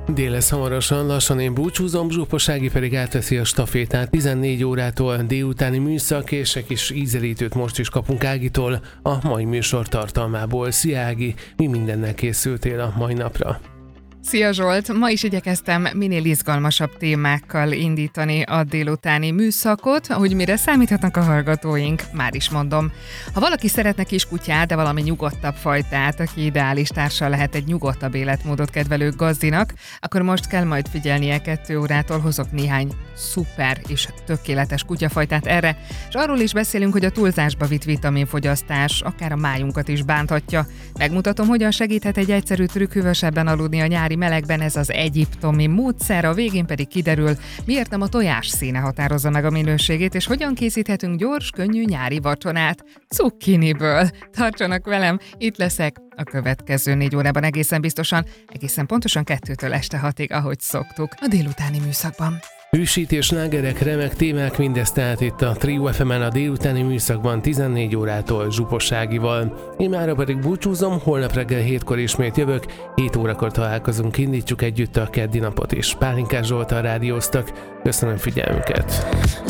Dél hamarosan, lassan én búcsúzom, Zsupossági pedig átveszi a stafétát. 14 órától délutáni műszak, és egy kis ízelítőt most is kapunk Ágitól a mai műsor tartalmából. Szia Ági, mi mindennel készültél a mai napra? Szia Zsolt! Ma is igyekeztem minél izgalmasabb témákkal indítani a délutáni műszakot, hogy mire számíthatnak a hallgatóink, már is mondom. Ha valaki szeretne kiskutyát, de valami nyugodtabb fajtát, aki ideális társa lehet egy nyugodtabb életmódot kedvelő gazdinak, akkor most kell majd figyelnie, 2 órától hozok néhány szuper és tökéletes kutyafajtát erre, és arról is beszélünk, hogy a túlzásba vitt vitaminfogyasztás akár a májunkat is bánthatja. Megmutatom, hogyan segíthet egy egyszerű trükk hűvösebben aludni a nyári melegben, ez az egyiptomi módszer, a végén pedig kiderül, miért nem a tojás színe határozza meg a minőségét, és hogyan készíthetünk gyors, könnyű nyári vacsorát cukkiniből. Tartsanak velem, itt leszek a következő 4 órában egészen pontosan 2-től este 6-ig, ahogy szoktuk, a délutáni műszakban. Hűsítés, slágerek, remek témák, mindezt tehát itt a Trio FM-en a délutáni műszakban 14 órától Zsuposságival. Én mára pedig búcsúzom, holnap reggel 7-kor ismét jövök, 7 órakor találkozunk, indítsuk együtt a keddi napot is. Pálinkás Zsolttal rádióztak, köszönöm figyelmüket!